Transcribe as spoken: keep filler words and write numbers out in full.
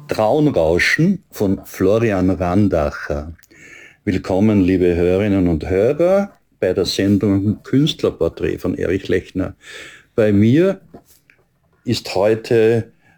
Traunrauschen von Florian Randacher. Willkommen, liebe Hörerinnen und Hörer, bei der Sendung Künstlerporträt von Erich Lechner. Bei mir ist heute